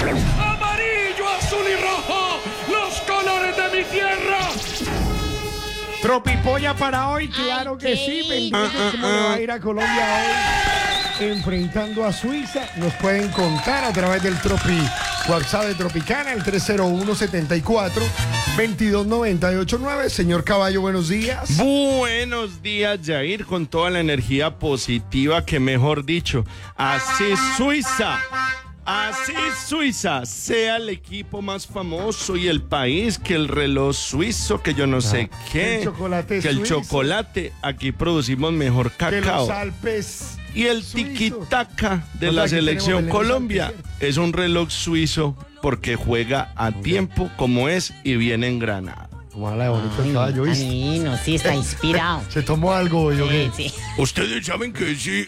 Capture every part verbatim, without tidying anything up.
Amarillo, azul y rojo, los colores de mi tierra. Tropipolla para hoy, claro Ay, que qué sí. lindo. Pendientes cómo le va a ir a Colombia hoy enfrentando a Suiza. Nos pueden contar a través del Tropi WhatsApp de Tropicana, el tres cero uno, siete cuatro, dos dos nueve ocho nueve. Señor Caballo, buenos días. Buenos días, Jair, con toda la energía positiva que, mejor dicho, así Suiza. Así Suiza sea el equipo más famoso y el país, que el reloj suizo, que yo no sé qué, el chocolate que el suizo. chocolate, aquí producimos mejor De los cacao. Alpes. Y el suizos. tiki-taka de O sea, la aquí selección tenemos el Colombia Alpes. es un reloj suizo porque juega a tiempo como es y viene engranado. Como habla de bonito el caballo, ¿viste? Camino, sí, está inspirado. Se tomó algo, yo Sí, qué. sí. Ustedes saben que sí.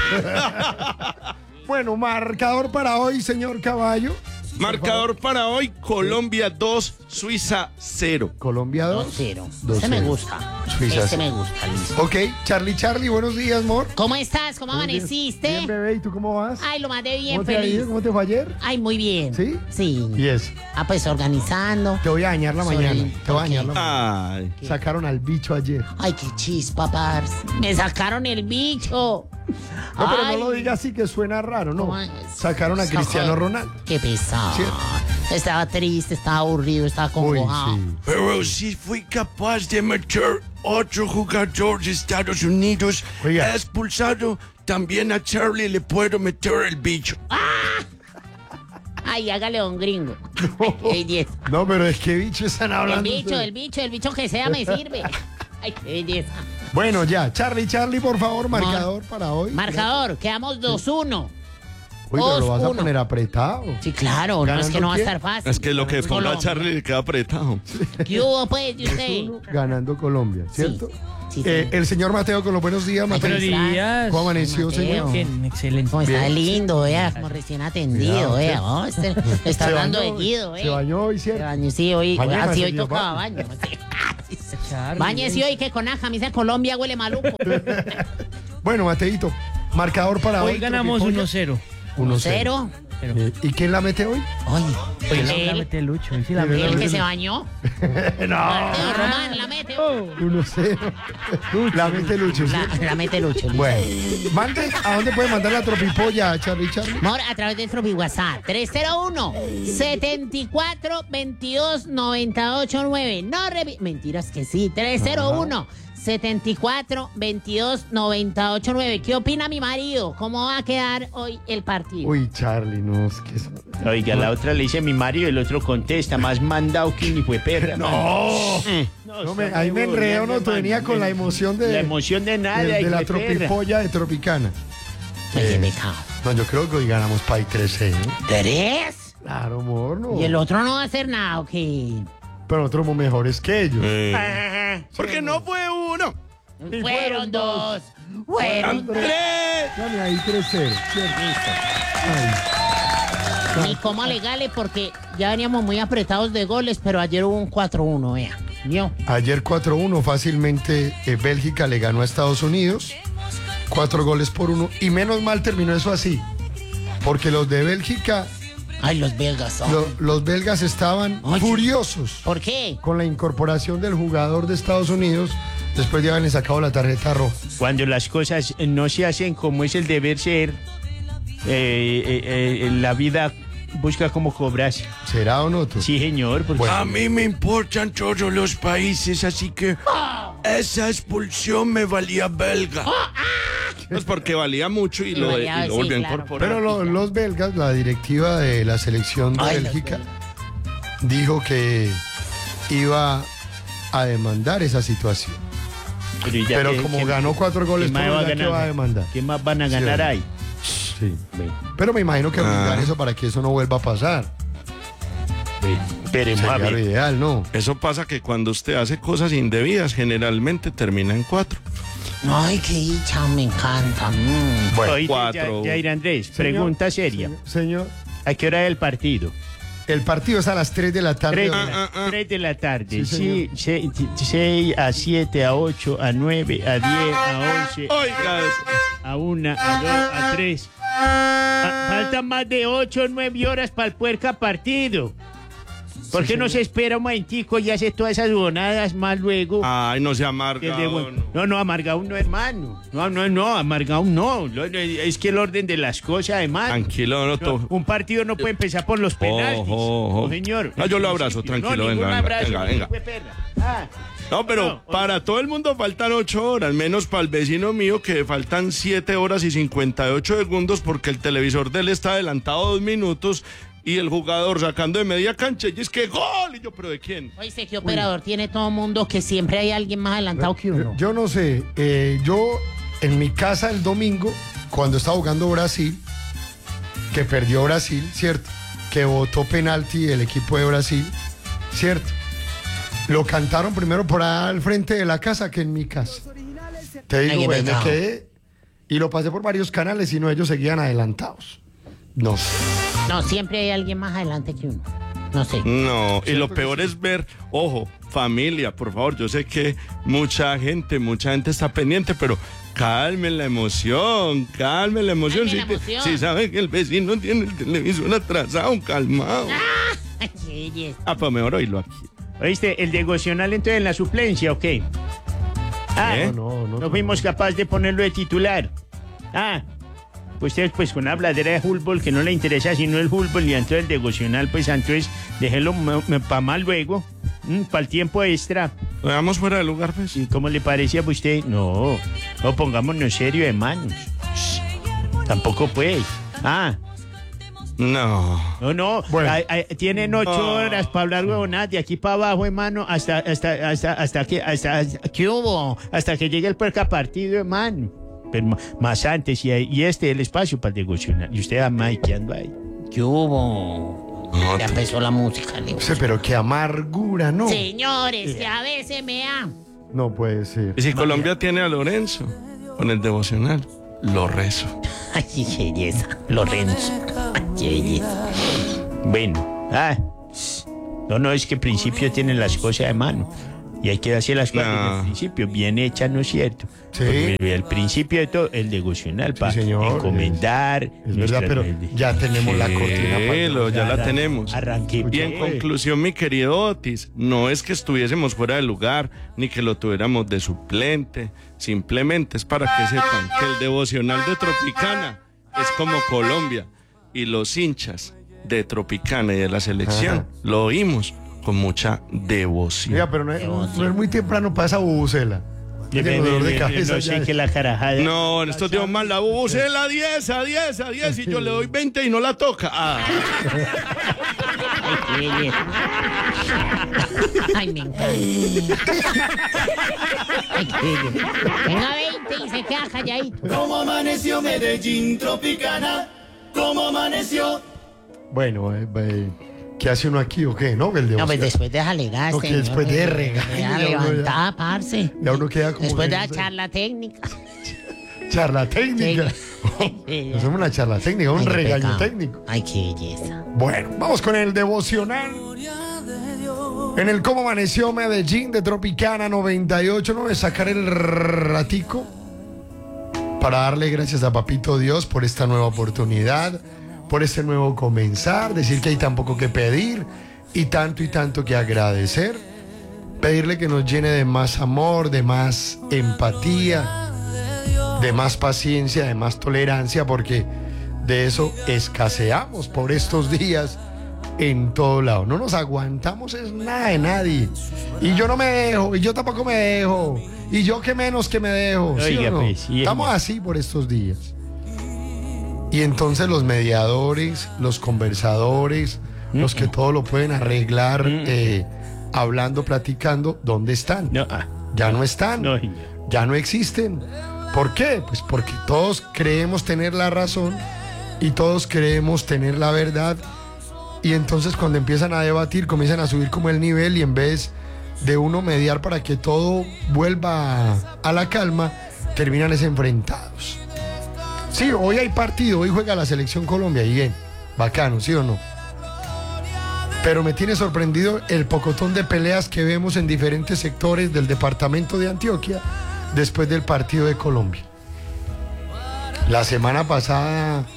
Bueno, marcador para hoy, señor Caballo. Marcador para hoy, Colombia dos, Suiza cero. Colombia dos dos. cero. dos Ese me cero. gusta. Suiza Ese cero. me gusta, listo. Ok, Charlie, Charlie, buenos días, amor. ¿Cómo estás? ¿Cómo Buenos días. amaneciste? Bien, bebé, ¿y tú cómo vas? Ay, lo mandé bien, ¿Cómo te ha feliz. ido? ¿Cómo te fue ayer? Ay, muy bien. ¿Sí? Sí. Yes. Ah, pues organizando. Te voy a dañar la Soy- mañana. Te voy a ¿por dañar qué? la mañana. Ay. Sacaron al bicho ayer. Ay, qué chispa, parce. Me sacaron el bicho. No, pero Ay, no lo diga así que suena raro, ¿no? ¿cómo es? Sacaron a Sacó- Cristiano Ronaldo. Qué pesado. Sí. Estaba triste, estaba aburrido, estaba Uy, congojado. sí. Pero si fui capaz de meter otro jugador de Estados Unidos Oiga. expulsado, también a Charlie le puedo meter el bicho. Ay, hágale un gringo. Ay, diez. No, pero es que bicho están El hablando. bicho, ustedes. el bicho, el bicho que sea me sirve. Ay, qué belleza. Bueno, ya. Charlie, Charlie, por favor, marcador para hoy. Marcador, quedamos dos uno. Uy, pero lo vas a dos uno. poner apretado. Sí, claro, no es ¿Ganando que no va a quién? estar fácil. Es que lo que ponga Colombia. Charlie le queda apretado. ¿Qué hubo, pues, de usted? Uno ganando Colombia, ¿cierto? Sí, sí. Eh, el señor Mateo con los buenos días, Mateo. Buenos días. ¿Cómo amaneció, Mateo. señor? Bien, excelente. Como está Bien. lindo, vea, como recién atendido, Cuidado, vea. sí. Oh, este- le está Se hablando bañó de hoy. Guido, Se eh. bañó hoy, Se ¿cierto? bañó, sí, hoy, Mañana así se hoy dio tocaba baño. baño. sí. Charlie. Báñese hoy que con la camisa de Colombia huele maluco. Bueno, Mateito, marcador para hoy. Hoy ganamos Tropipolla. uno cero. uno Cero. Pero, Eh, ¿Y quién la mete hoy? Oye, Hoy la él, mete Lucho. hoy sí la Él, mete. el que se bañó. no. Mateo Román, la mete. Oh, uno cero. La mete Lucho, ¿sí? La, la mete Lucho. listo. Bueno, mande, ¿a dónde puede mandar la tropipolla, Charlie, Charlie? Amor, a través de Tropi WhatsApp. tres cero uno, siete cuatro, dos dos nueve ocho nueve. No revi- Mentiras que sí. tres cero uno, siete cuatro, dos dos nueve ocho nueve. ¿Qué opina mi marido? ¿Cómo va a quedar hoy el partido? Uy, Charlie, no, es que... es- Oiga, la otra le dice mi marido, el otro contesta, más mandado que ni fue perra. No, no me, ahí me enredó, no, tú venía con la emoción de, La emoción de nada, de, de hijo la de perra. tropipolla de Tropicana. Ay, Eh, qué pecado. No, yo creo que hoy ganamos Pai tres cero. ¿Tres? Claro, amor, no. ¿Y el otro no va a hacer nada o qué? Pero nosotros somos mejores que ellos. Porque no fue uno. Y Fueron dos. Fueron tres. ¡Tres! Dale ahí tres cero, ¿cierto? Listo. Ay, Ni cómo alegarle porque ya veníamos muy apretados de goles, pero ayer hubo un cuatro uno, vea. ¿Vio? ayer cuatro uno fácilmente eh, Bélgica le ganó a Estados Unidos. Cuatro goles por uno. Y menos mal terminó eso así. Porque los de Bélgica, Ay, los belgas. oh. lo- los belgas estaban Oye. furiosos ¿Por qué? con la incorporación del jugador de Estados Unidos después de haberle sacado la tarjeta roja. Cuando las cosas no se hacen como es el deber ser, eh, eh, eh, la vida busca cómo cobrarse. ¿Será o no tú? Sí, señor. Porque Bueno. A mí me importan todos los países, así que esa expulsión me valía belga. Pues porque valía mucho y Y lo, valía, y lo sí, volvió a claro. incorporar. Pero lo- los belgas, la directiva de la selección de Ay, los Bélgica, belgas. dijo que iba a demandar esa situación. pero, ya Pero que- como que- ganó cuatro goles ¿qué por más va a uno, ¿ya qué ganar? va a demandar? ¿Qué más van a ganar Sí. ahí? Sí. Bueno, Pero me imagino que blindar Ah. eso para que eso no vuelva a pasar. bueno, esperemos a Sería lo ver. ideal, ¿no? Eso pasa que cuando usted hace cosas indebidas, generalmente termina en cuatro. Ay, qué dicha, me encanta. mm. Bueno, Oíste, cuatro. Ya, Jair Andrés, señor, pregunta seria. Señor, señor, ¿A qué hora es el partido? el partido es a las tres de la tarde. Tres de don- la, ah, ah. tres de la tarde. Sí, Sí, seis a siete, a ocho, a nueve, a diez, a once, Oiga, a una, a dos, a tres. Fa- Faltan más de ocho o nueve horas para el puerca partido. ¿Por qué no se espera un momentico y hace todas esas bonadas más luego? Ay, no se Que amarga. de buen- No, no, amargado no, hermano. No, no, no, amargado no. Lo- lo- Es que el orden de las cosas, hermano. Tranquilo, no, No, to- un partido no puede empezar por los penaltis. Ojo, ojo. No, señor. No, yo lo abrazo, tranquilo, No, venga, ningún venga, abrazo, venga, ningún venga. fue perra. Ah, No, pero No, para todo el mundo faltan ocho horas, menos para el vecino mío que faltan siete horas y cincuenta y ocho segundos porque el televisor de él está adelantado dos minutos y el jugador sacando de media cancha y es que gol. Y yo, ¿pero de quién? Oye, ¿qué operador tiene todo el mundo que siempre hay alguien más adelantado que uno? Yo no sé, eh, yo en mi casa el domingo, cuando estaba jugando Brasil, que perdió Brasil, ¿cierto? Que votó penalti el equipo de Brasil, ¿cierto? Lo cantaron primero por allá al frente de la casa que en mi casa. Te digo, Ay, qué güey, me pecado. quedé y lo pasé por varios canales y no, ellos seguían adelantados. No sé. No, siempre hay alguien más adelante que uno. No sé. No, y lo peor es ver, ojo, familia, por favor, yo sé que mucha gente, mucha gente está pendiente, pero calmen la emoción, calmen la emoción. Calmen la Si, emoción. si saben que el vecino tiene el televisor atrasado, calmado. Ay, qué belleza. Ah, pues mejor oírlo aquí. ¿Oíste? El devocional entonces en la suplencia, ¿ok? Ah, ¿Eh? No, no, no, no. fuimos capaces de ponerlo de titular. Ah, pues ustedes pues con una habladera de fútbol que no le interesa sino el fútbol y entonces el devocional, pues entonces déjenlo para más luego, para el tiempo extra. Veamos fuera de lugar, pues. ¿Y cómo le parecía a usted? No, no pongámonos serio, hermanos. Shh, tampoco pues. Ah, No. no, no. Bueno. Ay, ay, tienen ocho No. horas para hablar huevonadas de aquí para abajo, hermano, hasta, hasta, hasta, hasta que, hasta, hasta- ¿qué hubo? Hasta que llegue el puerca partido, hermano. Pero ma- más antes, y, y este el espacio para el devocional. Y usted ama y que ando ahí. ¿Qué hubo? No, Ya tú- empezó la música, Leo. Sí, pero qué amargura, ¿no? Señores, que a veces me da. No puede ser. Y si Colombia tiene a Lorenzo con el devocional, lo rezo. Ay, qué belleza. Lorenzo. Ay, qué belleza. Bueno, ah, no, no, es que principio tienen las cosas de mano. Y hay que hacer las cosas No. desde el principio, bien hechas, ¿no es cierto? Sí. Porque el principio de todo, el devocional, para señor, encomendar. Es verdad, nuestra- pero ya tenemos la cortina para... Sí, lo- ya la Arran- tenemos. Arranqué. Y en pues. conclusión, mi querido Otis, no es que estuviésemos fuera de lugar, ni que lo tuviéramos de suplente. Simplemente es para que sepan que el devocional de Tropicana es como Colombia. Y los hinchas de Tropicana y de la selección Ajá. lo oímos con mucha devoción. Mira, pero no es, no es muy temprano para esa bubucela. Ve, Tiene ve, dolor ve, de ve, cabeza no ya. sé que la carajada. No, en estos días más la bubucela diez a diez a diez y yo le doy veinte y no la toca. Ah. Ay, qué belleza. Ay, me encanta. Ay, qué belleza. Venga veinte y se queda calladito. ¿Cómo amaneció Medellín Tropicana? ¿Cómo amaneció? Bueno, eh, eh, ¿qué hace uno aquí o qué? No, el de No, pues Oscar. después de alegar, No, que después de regaño, Ya ya uno levantada, parce. Ya uno queda como... Después de que- la charla técnica. Charla técnica. Sí. Hacemos una charla técnica, un Ay, qué regaño pecado. técnico. Ay, qué belleza. Bueno, vamos con el devocional. En el Cómo Amaneció Medellín de Tropicana noventa y ocho, ¿no? De sacar el ratico para darle gracias a Papito Dios por esta nueva oportunidad, por este nuevo comenzar, decir que hay tan poco que pedir y tanto y tanto que agradecer, pedirle que nos llene de más amor, de más empatía, de más paciencia, de más tolerancia, porque de eso escaseamos por estos días en todo lado. No nos aguantamos es nada de nadie. Y yo no me dejo, y yo tampoco me dejo. Y yo que menos que me dejo. ¿Sí Oiga, o no? pues, sí, Estamos oiga. así por estos días. Y entonces los mediadores, los conversadores, los que todo lo pueden arreglar, eh, hablando, platicando, ¿dónde están? No, ah, Ya no están. no, señor. Ya no existen. ¿Por qué? Pues porque todos creemos tener la razón y todos creemos tener la verdad. Y entonces cuando empiezan a debatir, comienzan a subir como el nivel y en vez de uno mediar para que todo vuelva a, a la calma, terminan desenfrentados. Sí, hoy hay partido, hoy juega la selección Colombia y bien, bacano, ¿sí o no? Pero me tiene sorprendido el pocotón de peleas que vemos en diferentes sectores del departamento de Antioquia después del partido de Colombia. La semana pasada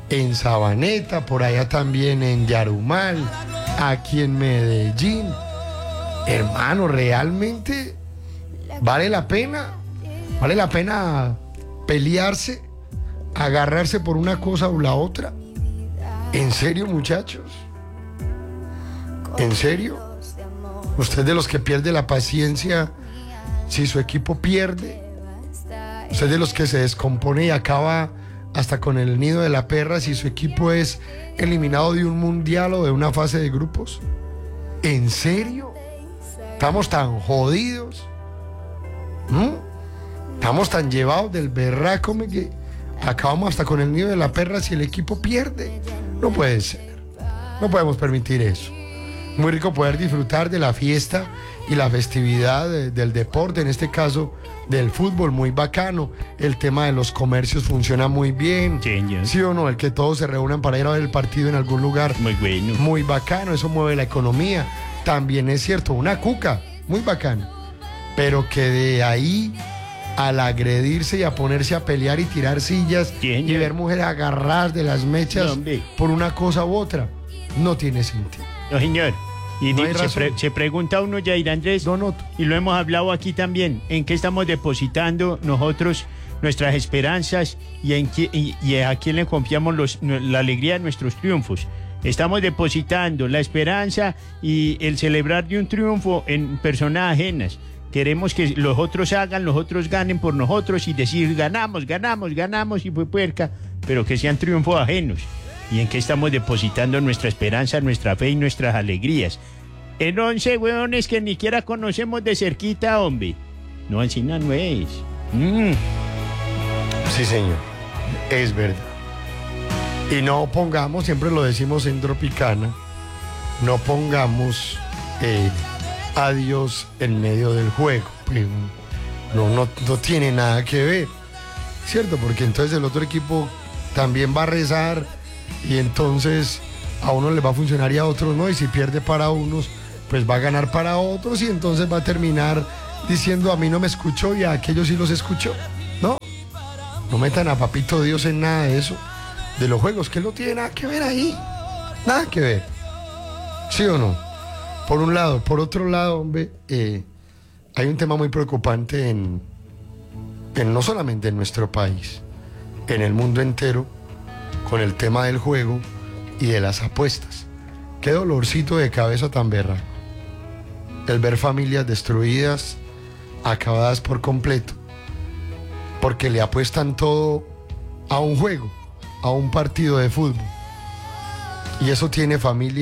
en Sabaneta, por allá también en Yarumal, aquí en Medellín. Hermano, realmente vale la pena, vale la pena pelearse, agarrarse por una cosa o la otra. ¿En serio, muchachos? ¿En serio? ¿Usted de los que pierde la paciencia si su equipo pierde? ¿Usted de los que se descompone y acaba hasta con el nido de la perra si su equipo es eliminado de un mundial o de una fase de grupos? ¿En serio? ¿Estamos tan jodidos? ¿Mm? ¿Estamos tan llevados del berraco que acabamos hasta con el nido de la perra si el equipo pierde? No puede ser. No podemos permitir eso. Muy rico poder disfrutar de la fiesta y la festividad de, del deporte, en este caso del fútbol, muy bacano. El tema de los comercios funciona muy bien. Sí, señor. ¿Sí o no? El que todos se reúnan para ir a ver el partido en algún lugar. Muy bueno. Muy bacano, eso mueve la economía. También es cierto, una cuca, muy bacano. Pero que de ahí al agredirse y a ponerse a pelear y tirar sillas Sí, y señor. ver mujeres agarradas de las mechas No, hombre. por una cosa u otra, no tiene sentido. No, señor. Y No di- hay se, razón. pre- se pregunta uno, Jair Andrés, No noto. y lo hemos hablado aquí también, en qué estamos depositando nosotros nuestras esperanzas y, en qui- y- y a quién le confiamos los- la alegría de nuestros triunfos. Estamos depositando la esperanza y el celebrar de un triunfo en personas ajenas. Queremos que los otros hagan, los otros ganen por nosotros y decir ganamos, ganamos, ganamos y fue puerca, pero que sean triunfos ajenos. ¿Y en qué estamos depositando nuestra esperanza, nuestra fe y nuestras alegrías? En once hueones que ni siquiera conocemos de cerquita, hombre. No, así no no es. Mm. Sí, señor, es verdad. Y no pongamos, siempre lo decimos en Tropicana, no pongamos eh, a Dios en medio del juego. Pues, no, no, no tiene nada que ver, ¿cierto? Porque entonces el otro equipo también va a rezar y entonces a uno le va a funcionar y a otros no. Y si pierde para unos, pues va a ganar para otros y entonces va a terminar diciendo a mí no me escuchó y a aquellos sí los escuchó. No, no metan a Papito Dios en nada de eso, de los juegos, que él no tiene nada que ver ahí, nada que ver, ¿sí o no? Por un lado. Por otro lado, hombre, eh, hay un tema muy preocupante en, en no solamente en nuestro país, en el mundo entero, con el tema del juego y de las apuestas. Qué dolorcito de cabeza tan berraco el ver familias destruidas, acabadas por completo, porque le apuestan todo a un juego, a un partido de fútbol. Y eso tiene familia